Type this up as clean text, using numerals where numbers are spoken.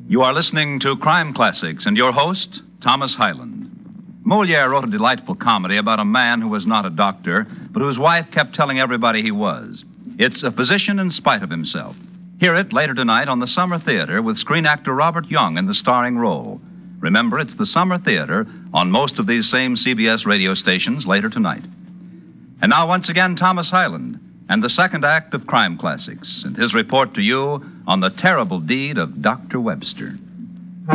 You are listening to Crime Classics and your host, Thomas Hyland. Molière wrote a delightful comedy about a man who was not a doctor, but whose wife kept telling everybody he was. It's a physician in spite of himself. Hear it later tonight on the Summer Theater with screen actor Robert Young in the starring role. Remember, it's the Summer Theater on most of these same CBS radio stations later tonight. And now, once again, Thomas Hyland and the second act of Crime Classics and his report to you on the terrible deed of Dr. Webster.